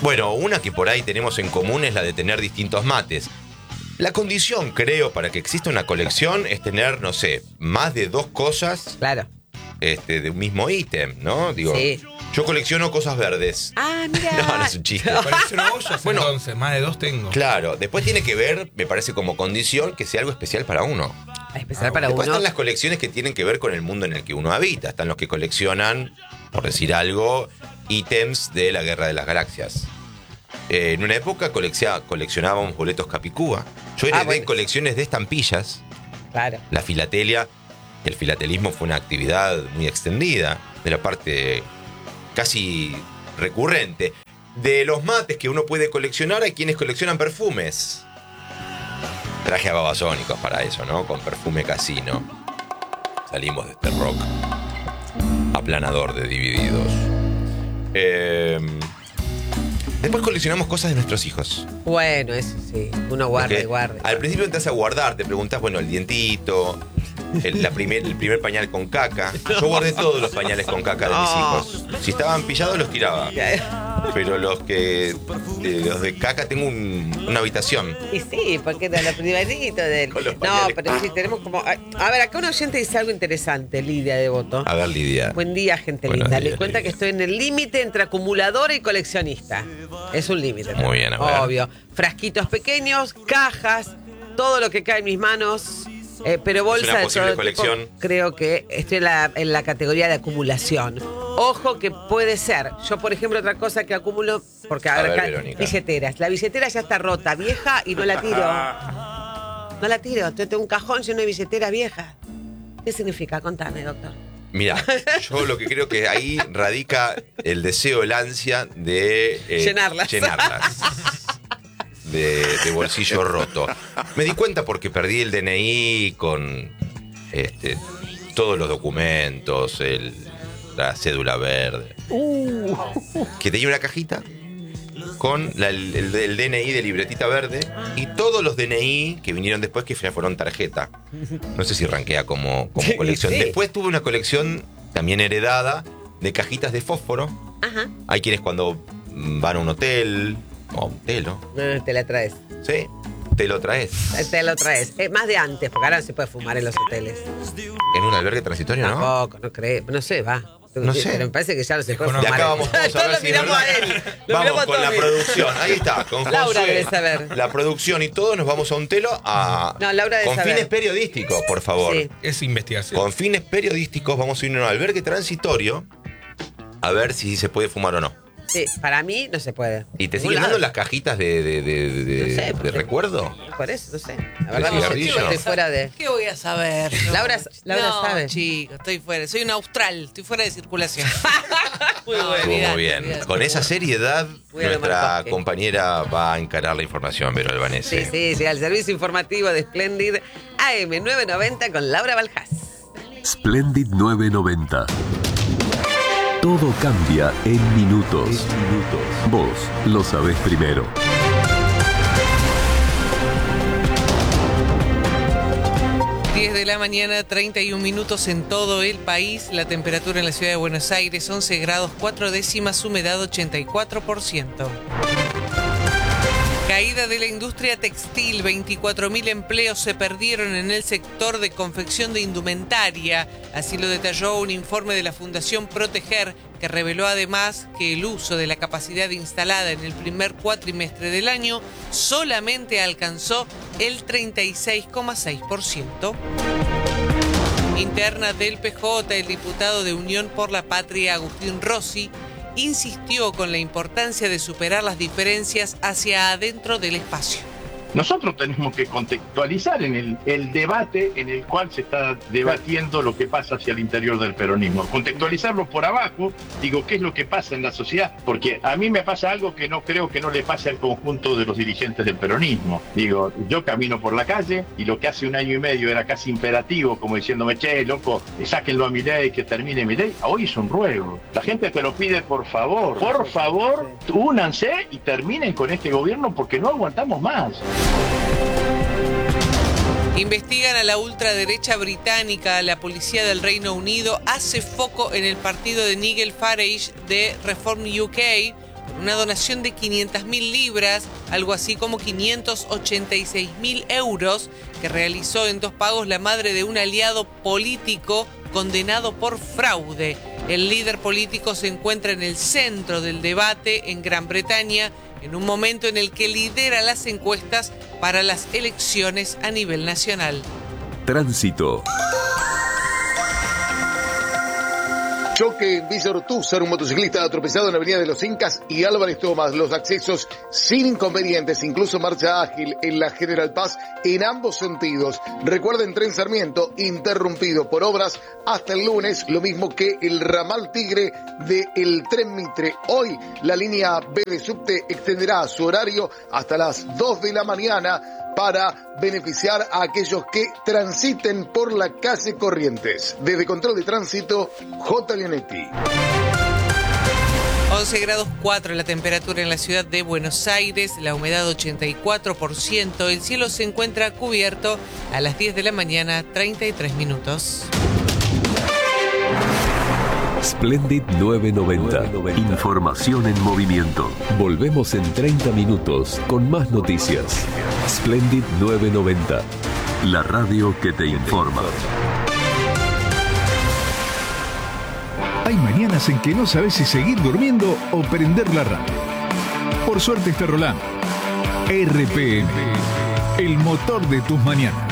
Bueno, una que por ahí tenemos en común es la de tener distintos mates. La condición, creo, para que exista una colección es tener, no sé, más de 2 cosas Claro. de un mismo ítem, ¿no? Digo, Sí. yo colecciono cosas verdes. Ah, mira. No es un chiste. Colecciono ollas, Bueno. entonces, más de 2 tengo. Claro, después tiene que ver, me parece como condición, que sea algo especial para uno. Especial para Después uno. están las colecciones que tienen que ver con el mundo en el que uno habita. Están los que coleccionan, por decir algo, ítems de la Guerra de las Galaxias. En una época coleccionábamos boletos Capicúa. Yo heredé bueno. colecciones de estampillas. Claro. La filatelia, el filatelismo fue una actividad muy extendida, de la parte casi recurrente. De los mates que uno puede coleccionar, hay quienes coleccionan perfumes. Traje a Babasónicos para eso, ¿no? Con perfume casino. Salimos de este rock aplanador de Divididos. Después coleccionamos cosas de nuestros hijos. Bueno, eso sí. Uno guarda Porque y guarda. Al principio entras a guardar, te preguntas, bueno, el dientito, el primer pañal con caca. Yo guardé todos los pañales con caca de mis hijos. Si estaban pillados los tiraba. Pero los de caca tengo una habitación. Y sí, porque era lo primerito del... Con los No, pañales. pero sí, tenemos como... A ver, acá un oyente dice algo interesante, Lidia Devoto. A ver, Lidia. Buen día, gente Buenos linda. días, Le cuenta Lidia. que estoy en el límite entre acumuladora y coleccionista. Es un límite. Muy bien, a ver. Obvio. Frasquitos pequeños, cajas, todo lo que cae en mis manos. Pero bolsa una de posible todo colección. tipo, creo que estoy en la categoría de acumulación. Ojo que puede ser. Yo, por ejemplo, otra cosa que acumulo, porque ahora ver, acá, Verónica. billeteras. La billetera ya está rota, vieja, y no la tiro. No la tiro. Entonces tengo un cajón lleno de billeteras viejas. ¿Qué significa? Contame, doctor. Mira, yo lo que creo que ahí radica el deseo, el ansia de Llenarlas. De bolsillo roto. Me di cuenta porque perdí el DNI con todos los documentos, la cédula verde. Que tenía una cajita con el DNI de libretita verde y todos los DNI que vinieron después que ya fueron tarjeta. No sé si ranquea como colección. Sí. Después tuve una colección también heredada de cajitas de fósforo. Ajá. Hay quienes cuando van a un hotel o a un telo, Te la traes. ¿sí? Te lo traes. Te lo traes. Más de antes, porque ahora no se puede fumar en los hoteles. En un albergue transitorio, ¿no? Tampoco, no creo. No sé, va. No sé. Pero me parece que ya no se puede Desconozco. fumar. De acá vamos a Todos ver lo si es miramos verdad. a él. Lo Vamos miramos con a la Tommy. producción. Ahí está, con Laura Josué. debe saber. La producción y todo, nos vamos a un telo No, Laura debe con saber. fines periodísticos, por favor. Sí. Es investigación. Con fines periodísticos vamos a ir a un albergue transitorio a ver si se puede fumar o no. Sí, para mí no se puede. ¿Y te Ningún siguen dando lado. las cajitas de No sé, de porque- recuerdo? Por eso, no sé. La verdad, no sé, cigarrillo? chico, estoy fuera de... ¿Qué voy a saber? yo? Laura no, sabe. chico, estoy fuera. Soy un austral, estoy fuera de circulación. Muy No, bueno. Estuvo olvidate, muy bien. olvidate. Con esa seriedad, Voy a nuestra tomar café. compañera va a encarar la información, Vero Albanese. Sí, sí, al servicio informativo de Splendid AM 990 con Laura Baljás. Splendid 990. Todo cambia en minutos. Vos lo sabés primero. De la mañana, 31 minutos en todo el país. La temperatura en la ciudad de Buenos Aires, 11 grados 4 décimas, humedad 84%. Caída de la industria textil, 24.000 empleos se perdieron en el sector de confección de indumentaria. Así lo detalló un informe de la Fundación Proteger, que reveló además que el uso de la capacidad instalada en el primer cuatrimestre del año solamente alcanzó el 36,6%. Interna del PJ, el diputado de Unión por la Patria, Agustín Rossi, insistió con la importancia de superar las diferencias hacia adentro del espacio. Nosotros tenemos que contextualizar en el debate en el cual se está debatiendo lo que pasa hacia el interior del peronismo. Contextualizarlo por abajo, digo, ¿qué es lo que pasa en la sociedad? Porque a mí me pasa algo que no creo que no le pase al conjunto de los dirigentes del peronismo. Digo, yo camino por la calle y lo que hace un año y medio era casi imperativo, como diciéndome, che, loco, sáquenlo a Milei, que termine Milei. Hoy es un ruego. La gente te lo pide, por favor, únanse y terminen con este gobierno porque no aguantamos más. Investigan a la ultraderecha británica. La policía del Reino Unido hace foco en el partido de Nigel Farage de Reform UK Una donación de 500.000 libras, algo así como 586.000 euros, que realizó en 2 pagos la madre de un aliado político condenado por fraude. El líder político se encuentra en el centro del debate en Gran Bretaña, en un momento en el que lidera las encuestas para las elecciones a nivel nacional. Tránsito. Choque en Villa Ortúzar, un motociclista atropellado en la avenida de los Incas y Álvarez Tomás. Los accesos sin inconvenientes, incluso marcha ágil en la General Paz en ambos sentidos. Recuerden, Tren Sarmiento interrumpido por obras hasta el lunes, lo mismo que el ramal Tigre del Tren Mitre. Hoy la línea B de subte extenderá su horario hasta las 2 de la mañana para beneficiar a aquellos que transiten por la calle Corrientes. Desde Control de Tránsito, J. Leonetti. 11 grados 4 la temperatura en la ciudad de Buenos Aires, la humedad 84%, el cielo se encuentra cubierto a las 10 de la mañana, 33 minutos. Splendid 990. Información en movimiento. Volvemos en 30 minutos con más noticias. Splendid 990. La radio que te informa. Hay mañanas en que no sabes si seguir durmiendo o prender la radio. Por suerte está Rolando. RPM, el motor de tus mañanas.